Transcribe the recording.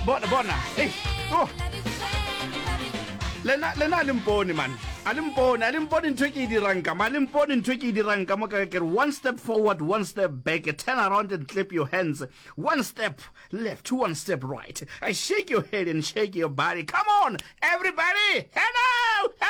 Bona. Hey. Oh. Lena limponi man. Alimponi ntho ke di ranka. Alimponi ntho ke di ranka mo ka ke one step forward, one step back. Turn around and clap your hands. One step left, one step right. I shake your head and shake your body. Come on, everybody. Hello.